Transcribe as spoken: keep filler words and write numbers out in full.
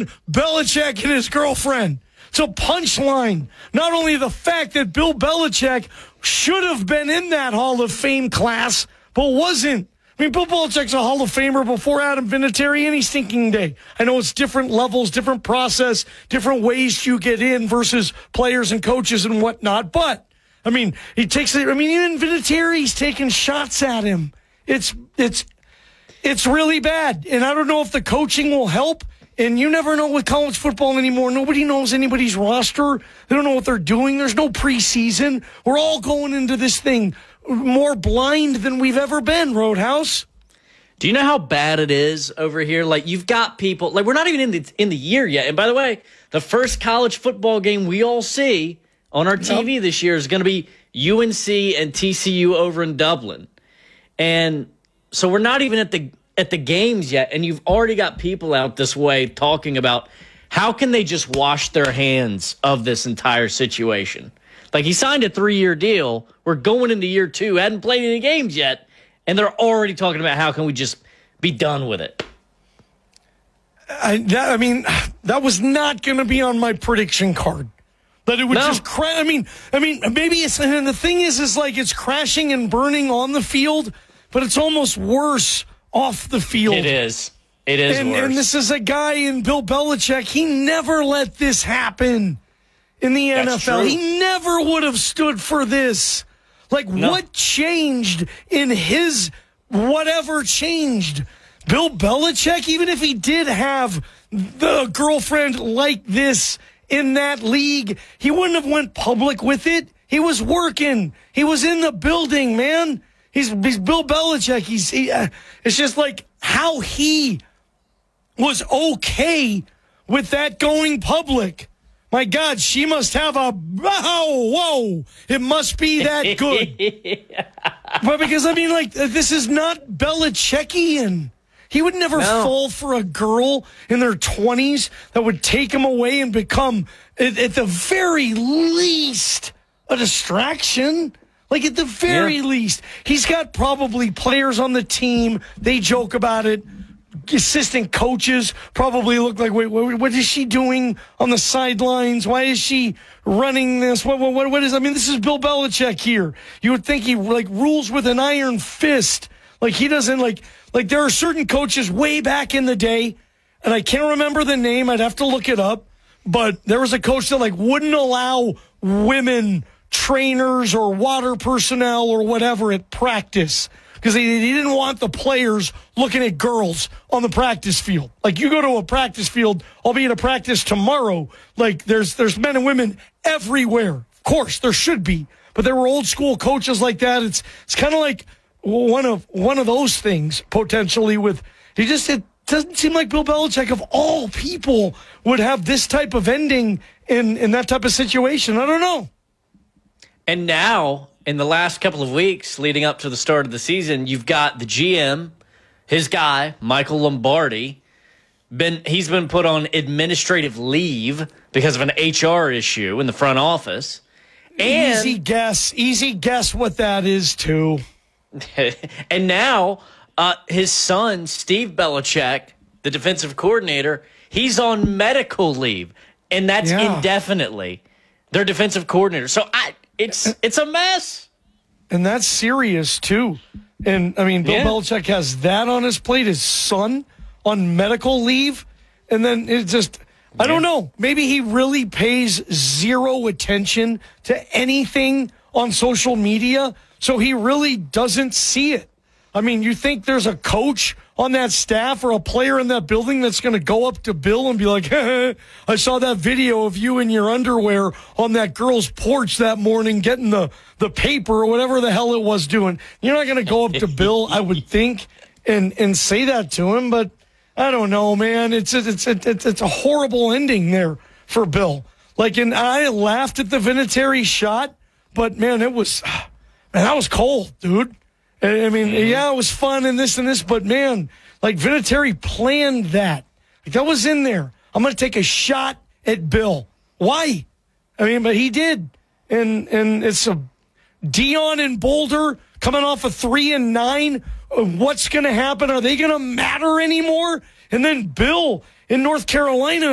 on Belichick and his girlfriend. It's a punchline. Not only the fact that Bill Belichick should have been in that Hall of Fame class, but wasn't. I mean, Bill Belichick's a Hall of Famer before Adam Vinatieri any stinking day. I know it's different levels, different process, different ways you get in versus players and coaches and whatnot. But, I mean, he takes it. I mean, even Vinatieri's taking shots at him. It's, it's, it's really bad. And I don't know if the coaching will help. And you never know with college football anymore. Nobody knows anybody's roster. They don't know what they're doing. There's no preseason. We're all going into this thing more blind than we've ever been, Roadhouse. Do you know how bad it is over here? Like, you've got people, like, we're not even in the in the year yet. And by the way, the first college football game we all see on our T V yep. this year is going to be U N C and T C U over in Dublin. And so we're not even at the at the games yet, and you've already got people out this way talking about how can they just wash their hands of this entire situation. Like, he signed a three-year deal. We're going into year two, hadn't played any games yet, and they're already talking about how can we just be done with it. I, that, I mean, that was not going to be on my prediction card. That it would no. just crash. I mean, I mean, maybe it's, and the thing is, is like it's crashing and burning on the field, but it's almost worse off the field. It is. It is and, worse. And this is a guy in Bill Belichick. He never let this happen in the That's N F L. True. He never would have stood for this. Like, no. what changed in his whatever changed? Bill Belichick, even if he did have the girlfriend like this in that league, he wouldn't have went public with it. He was working. He was in the building, man. He's, he's Bill Belichick. He's he, uh, it's just like how he was okay with that going public. My God, she must have a whoa, whoa. It must be that good. But because I mean, like, this is not Belichickian. He would never no. fall for a girl in their twenties that would take him away and become, at, at the very least, a distraction. Like, at the very yeah. least, he's got probably players on the team. They joke about it. Assistant coaches probably look like, wait, what, what is she doing on the sidelines? Why is she running this? What, what, what is, I mean, this is Bill Belichick here. You would think he, like, rules with an iron fist. Like, he doesn't, like, like, there are certain coaches way back in the day, and I can't remember the name. I'd have to look it up. But there was a coach that, like, wouldn't allow women trainers or water personnel or whatever at practice because he, he didn't want the players looking at girls on the practice field. Like, you go to a practice field, I'll be at a practice tomorrow. Like, there's there's men and women everywhere. Of course, there should be. But there were old school coaches like that. It's it's kind of like one of one of those things potentially with he just it doesn't seem like Bill Belichick of all people would have this type of ending in, in that type of situation. I don't know. And now, in the last couple of weeks leading up to the start of the season, you've got the G M, his guy, Michael Lombardi. Been He's been put on administrative leave because of an H R issue in the front office. And easy guess. Easy guess what that is, too. And now, uh, his son, Steve Belichick, the defensive coordinator, he's on medical leave. And that's yeah. indefinitely. Their defensive coordinator. So I... It's it's a mess. And that's serious, too. And, I mean, Bill yeah. Belichick has that on his plate, his son on medical leave. And then it just, I yeah. don't know. Maybe he really pays zero attention to anything on social media, so he really doesn't see it. I mean, you think there's a coach on that staff or a player in that building that's going to go up to Bill and be like, hey, I saw that video of you in your underwear on that girl's porch that morning getting the, the paper or whatever the hell it was doing. You're not going to go up to Bill, I would think, and, and say that to him. But I don't know, man. It's, it's, it's, it's a horrible ending there for Bill. Like, and I laughed at the Vinatieri shot, but, man, it was, man, that was cold, dude. I mean, yeah, it was fun and this and this, but, man, like, Vinatieri planned that. Like, that was in there. I'm going to take a shot at Bill. Why? I mean, but he did. And and it's a Dion and Boulder coming off a three and nine. What's going to happen? Are they going to matter anymore? And then Bill in North Carolina